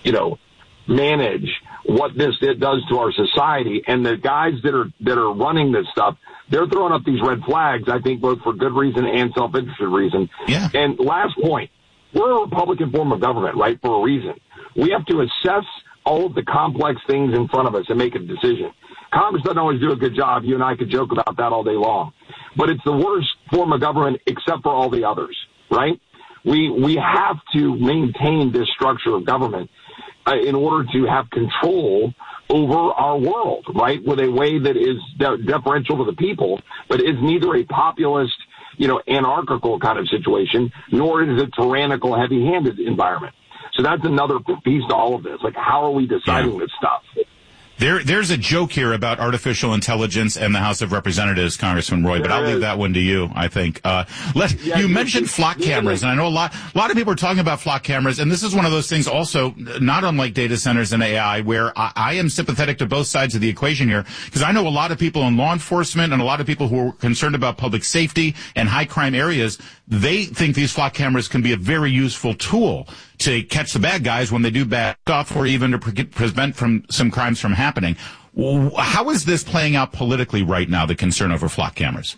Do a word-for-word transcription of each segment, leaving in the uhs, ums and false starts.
you know, manage what this it does to our society. And the guys that are that are running this stuff, they're throwing up these red flags, I think, both for good reason and self-interested reason. Yeah. And last point, we're a Republican form of government, right, for a reason. We have to assess all of the complex things in front of us and make a decision. Congress doesn't always do a good job. You and I could joke about that all day long. But it's the worst form of government except for all the others, right? We we have to maintain this structure of government uh, in order to have control over our world, right, with a way that is de- deferential to the people, but is neither a populist, you know, anarchical kind of situation, nor is it a tyrannical, heavy-handed environment. So that's another piece to all of this. Like, how are we deciding yeah. this stuff? There, there's a joke here about artificial intelligence and the House of Representatives, Congressman Roy, but there I'll is. leave that one to you, I think. Uh, let, yeah, you mentioned you, flock you, cameras, and I know a lot, a lot of people are talking about flock cameras, and this is one of those things also, not unlike data centers and A I, where I, I am sympathetic to both sides of the equation here, because I know a lot of people in law enforcement and a lot of people who are concerned about public safety and high crime areas. They think these flock cameras can be a very useful tool to catch the bad guys when they do bad stuff, or even to pre- prevent from some crimes from happening. How is this playing out politically right now, the concern over flock cameras?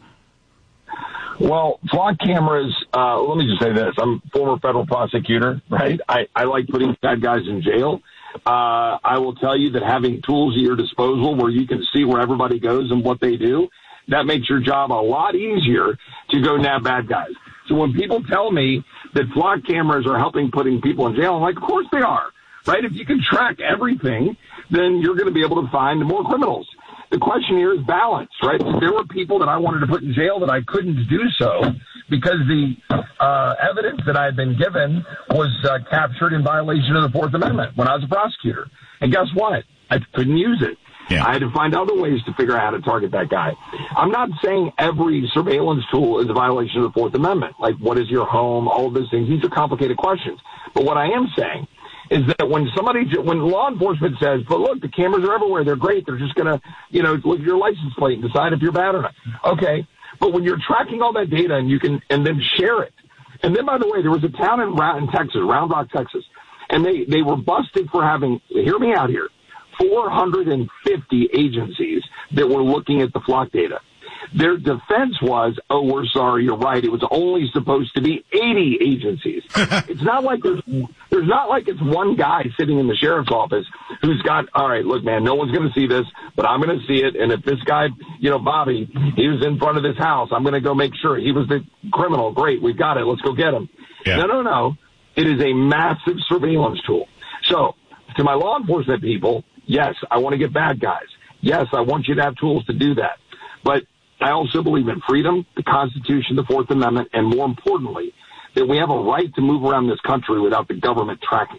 Well, flock cameras, uh, let me just say this. I'm a former federal prosecutor, right? I, I like putting bad guys in jail. Uh, I will tell you that having tools at your disposal where you can see where everybody goes and what they do, that makes your job a lot easier to go nab bad guys. So when people tell me that flock cameras are helping putting people in jail, I'm like, of course they are, right? If you can track everything, then you're going to be able to find more criminals. The question here is balance, right? There were people that I wanted to put in jail that I couldn't do so because the uh, evidence that I had been given was uh, captured in violation of the Fourth Amendment when I was a prosecutor. And guess what? I couldn't use it. Yeah. I had to find other ways to figure out how to target that guy. I'm not saying every surveillance tool is a violation of the Fourth Amendment. Like, what is your home? All of those things. These are complicated questions. But what I am saying is that when somebody, when law enforcement says, but look, the cameras are everywhere. They're great. They're just going to, you know, look at your license plate and decide if you're bad or not. Okay. But when you're tracking all that data and you can, and then share it. And then, by the way, there was a town in, in Texas, Round Rock, Texas, and they, they were busted for having, hear me out here, four hundred fifty agencies that were looking at the flock data. Their defense was, oh, we're sorry, you're right. It was only supposed to be eighty agencies. It's not like there's, there's not like it's one guy sitting in the sheriff's office who's got, all right, look, man, no one's going to see this, but I'm going to see it. And if this guy, you know, Bobby, he was in front of this house, I'm going to go make sure he was the criminal. Great. We've got it. Let's go get him. Yeah. No, no, no. It is a massive surveillance tool. So to my law enforcement people, yes, I want to get bad guys. Yes, I want you to have tools to do that. But I also believe in freedom, the Constitution, the Fourth Amendment, and more importantly, that we have a right to move around this country without the government tracking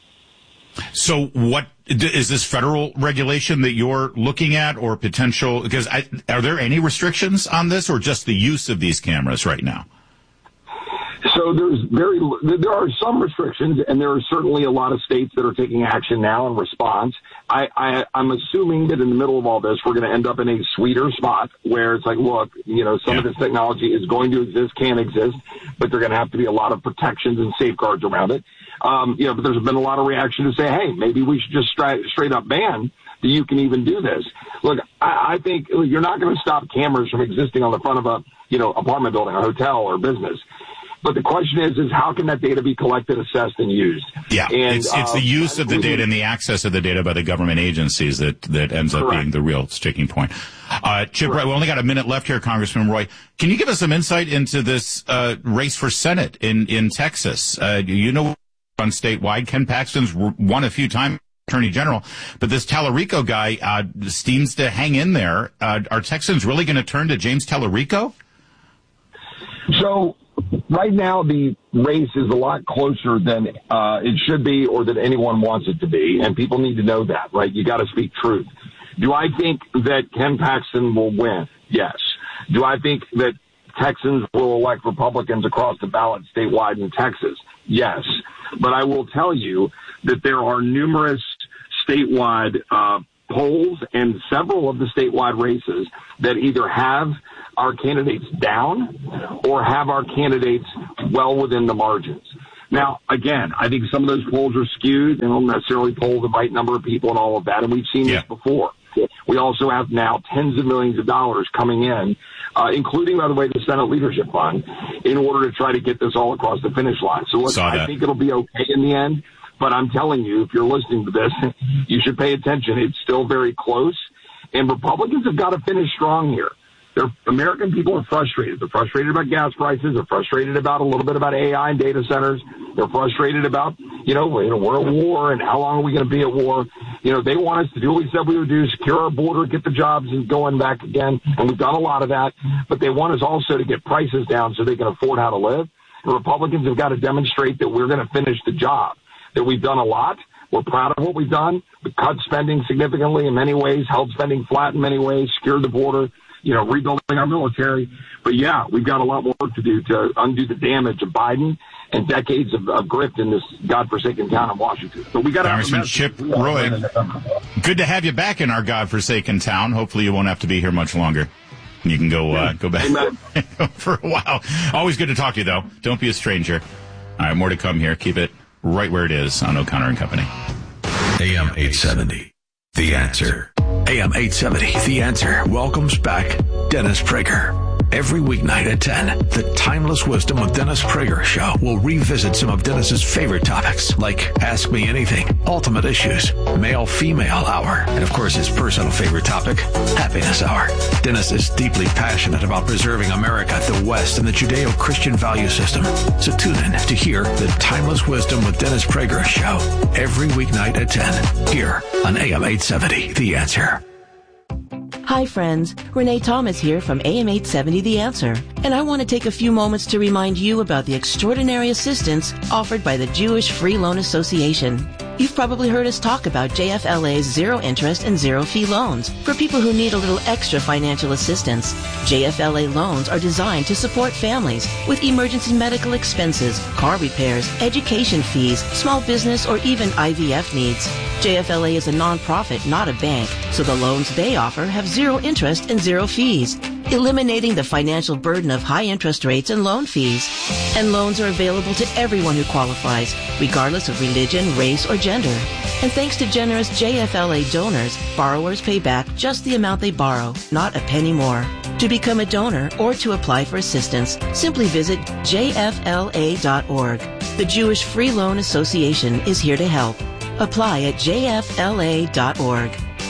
us. So what is this federal regulation that you're looking at, or potential? Because I, are there any restrictions on this, or just the use of these cameras right now? So there's very, there are some restrictions, and there are certainly a lot of states that are taking action now in response. I, I, I'm assuming that in the middle of all this, we're going to end up in a sweeter spot where it's like, look, you know, some yeah. of this technology is going to exist, can exist, but there are going to have to be a lot of protections and safeguards around it. Um, you know, but there's been a lot of reaction to say, hey, maybe we should just straight, straight up ban that you can even do this. Look, I, I think you're not going to stop cameras from existing on the front of a, you know, apartment building, a hotel, or business. But the question is, is how can that data be collected, assessed, and used? Yeah, and, it's, it's uh, the use of the data and the access of the data by the government agencies that, that ends up correct. being the real sticking point. Uh, Chip, right, we only got a minute left here, Congressman Roy. Can you give us some insight into this uh, race for Senate in, in Texas? Uh, you know, on statewide, Ken Paxton's won a few times, Attorney General, but this Tallarico guy uh, seems to hang in there. Uh, are Texans really going to turn to James Tallarico? So right now, the race is a lot closer than uh, it should be or that anyone wants it to be, and people need to know that, right? You got to speak truth. Do I think that Ken Paxton will win? Yes. Do I think that Texans will elect Republicans across the ballot statewide in Texas? Yes. But I will tell you that there are numerous statewide uh, polls and several of the statewide races that either have our candidates down or have our candidates well within the margins. Now, again, I think some of those polls are skewed. They don't necessarily poll the right number of people and all of that, and we've seen yeah. this before. We also have now tens of millions of dollars coming in, uh, including, by the way, the Senate Leadership Fund, in order to try to get this all across the finish line. So look, I think it'll be okay in the end, but I'm telling you, if you're listening to this, you should pay attention. It's still very close, and Republicans have got to finish strong here. They're, American people are frustrated. They're frustrated about gas prices. They're frustrated about a little bit about A I and data centers. They're frustrated about, you know, you know we're at war and how long are we going to be at war? You know, they want us to do what we said we would do, secure our border, get the jobs and going back again. And we've done a lot of that. But they want us also to get prices down so they can afford how to live. The Republicans have got to demonstrate that we're going to finish the job, that we've done a lot. We're proud of what we've done. We've cut spending significantly in many ways, held spending flat in many ways, secured the border, you know, rebuilding our military. But, yeah, we've got a lot more work to do to undo the damage of Biden and decades of, of grift in this godforsaken town of Washington. So we got Congressman Chip Roy, good to have you back in our godforsaken town. Hopefully you won't have to be here much longer. You can go uh, go back for a while. Always good to talk to you, though. Don't be a stranger. All right, more to come here. Keep it right where it is on O'Connor and Company. A M eight seventy, The Answer. A M eight seventy, The Answer welcomes back Dennis Prager. Every weeknight at ten, the Timeless Wisdom with Dennis Prager show will revisit some of Dennis's favorite topics, like Ask Me Anything, Ultimate Issues, Male-Female Hour, and of course his personal favorite topic, Happiness Hour. Dennis is deeply passionate about preserving America, the West, and the Judeo-Christian value system. So tune in to hear the Timeless Wisdom with Dennis Prager show every weeknight at ten, here on A M eight seventy, The Answer. Hi friends, Renee Thomas here from A M eight seventy The Answer, and I want to take a few moments to remind you about the extraordinary assistance offered by the Jewish Free Loan Association. You've probably heard us talk about J F L A's zero interest and zero fee loans for people who need a little extra financial assistance. J F L A loans are designed to support families with emergency medical expenses, car repairs, education fees, small business, or even I V F needs. J F L A is a nonprofit, not a bank, so the loans they offer have zero interest and zero fees, eliminating the financial burden of high interest rates and loan fees. And loans are available to everyone who qualifies, regardless of religion, race, or gender. And thanks to generous J F L A donors, borrowers pay back just the amount they borrow, not a penny more. To become a donor or to apply for assistance, simply visit J F L A dot org. The Jewish Free Loan Association is here to help. Apply at J F L A dot org.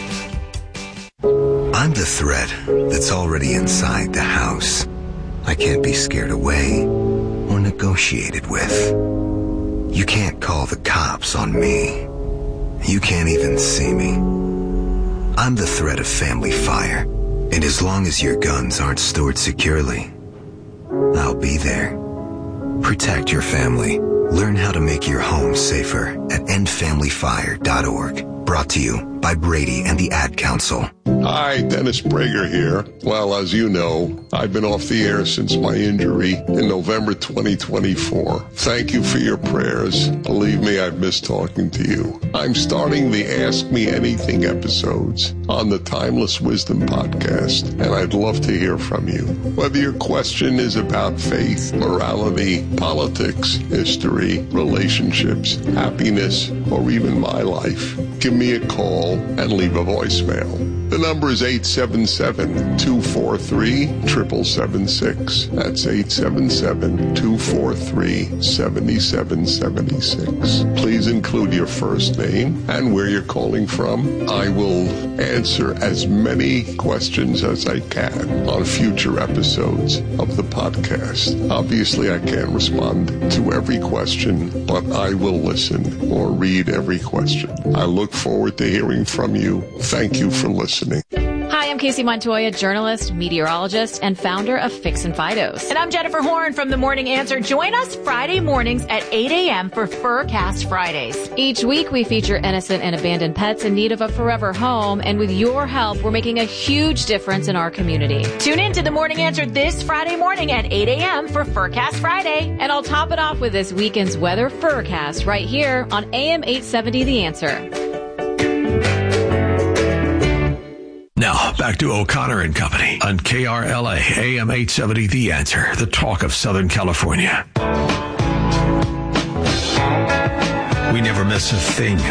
I'm the threat that's already inside the house. I can't be scared away or negotiated with. You can't call the cops on me. You can't even see me. I'm the threat of family fire, and as long as your guns aren't stored securely, I'll be there. Protect your family. Learn how to make your home safer at end family fire dot org. Brought to you by Brady and the Ad Council. Hi, Dennis Prager here. Well, as you know, I've been off the air since my injury in November twenty twenty-four. Thank you for your prayers. Believe me, I've missed talking to you. I'm starting the Ask Me Anything episodes on the Timeless Wisdom podcast, and I'd love to hear from you. Whether your question is about faith, morality, politics, history, relationships, happiness, or even my life, give me a call and leave a voicemail. The number is eight seven seven, two four three, seven seven seven six. That's eight seven seven, two four three, seven seven seven six. Please include your first name and where you're calling from. I will answer as many questions as I can on future episodes of the podcast. Obviously, I can't respond to every question, but I will listen or read every question. I look forward to hearing from you. Thank you for listening. Hi, I'm Casey Montoya, journalist, meteorologist, and founder of Fix and Fidos. And I'm Jennifer Horn from The Morning Answer. Join us Friday mornings at eight a.m. for Furcast Fridays. Each week, we feature innocent and abandoned pets in need of a forever home. And with your help, we're making a huge difference in our community. Tune in to The Morning Answer this Friday morning at eight a.m. for Furcast Friday. And I'll top it off with this weekend's weather Furcast right here on A M eight seventy The Answer. Now, back to O'Connor and Company on K R L A, A M eight seventy The Answer, the talk of Southern California. We never miss a thing.